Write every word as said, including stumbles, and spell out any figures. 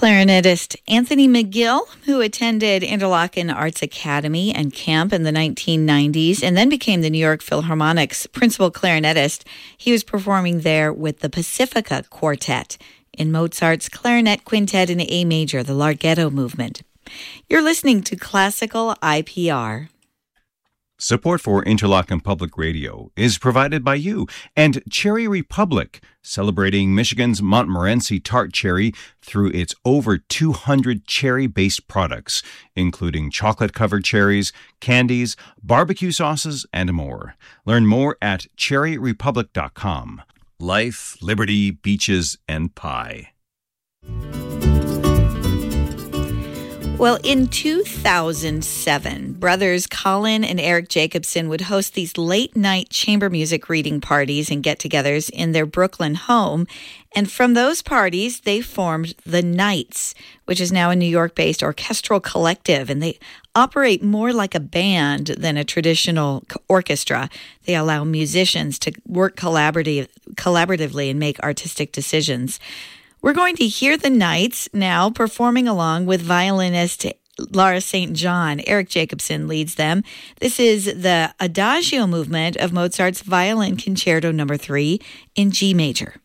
Clarinetist Anthony McGill, who attended Interlochen Arts Academy and camp in the nineteen nineties and then became the New York Philharmonic's principal clarinetist, he was performing there with the Pacifica Quartet in Mozart's Clarinet Quintet in A Major, the Larghetto movement. You're listening to Classical I P R. Support for Interlochen Public Radio is provided by you and Cherry Republic, celebrating Michigan's Montmorency tart cherry through its over two hundred cherry-based products, including chocolate-covered cherries, candies, barbecue sauces, and more. Learn more at cherry republic dot com. Life, liberty, beaches, and pie. Well, in two thousand seven, brothers Colin and Eric Jacobson would host these late-night chamber music reading parties and get-togethers in their Brooklyn home. And from those parties, they formed The Knights, which is now a New York-based orchestral collective. And they operate more like a band than a traditional orchestra. They allow musicians to work collaborative, collaboratively and make artistic decisions. We're going to hear the Knights now performing along with violinist Laura Saint John. Eric Jacobson leads them. This is the Adagio movement of Mozart's Violin Concerto Number three in G major.